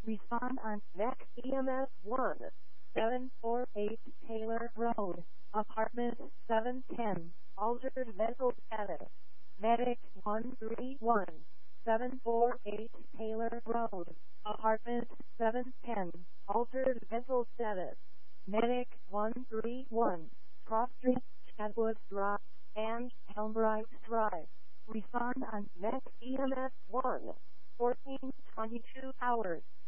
Respond on next EMS 1, 748 Taylor Road, apartment 710, altered mental status. Medic 131, 748 Taylor Road, apartment 710, altered mental status. Medic 131, Cross Street, Chadwood Drive, and Helmbright Drive. Respond on next EMS 1, 1422 hours.